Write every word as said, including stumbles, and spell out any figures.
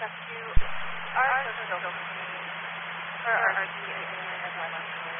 to our social for our R D agreement as well.